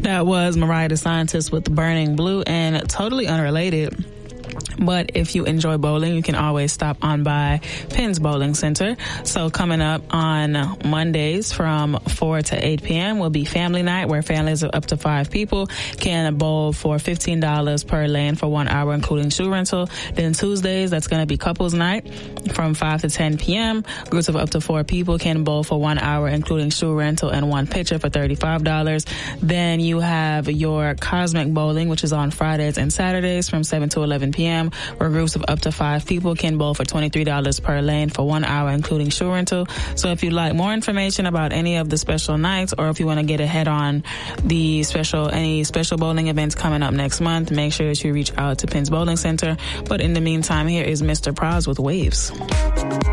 That was Mariah the Scientist with Burning Blue, and totally unrelated. But if you enjoy bowling, you can always stop on by Penn's Bowling Center. So coming up on Mondays from 4 to 8 p.m. will be family night, where families of up to 5 people can bowl for $15 per lane for 1 hour, including shoe rental. Then Tuesdays, that's going to be couples night from 5 to 10 p.m. Groups of up to 4 people can bowl for 1 hour, including shoe rental and 1 pitcher for $35. Then you have your Cosmic Bowling, which is on Fridays and Saturdays from 7 to 11 p.m., where groups of up to 5 people can bowl for $23 per lane for 1 hour, including shoe rental. So if you'd like more information about any of the special nights, or if you want to get ahead on any special bowling events coming up next month, make sure that you reach out to Penn's Bowling Center. But in the meantime, here is Mr. Proz with Waves.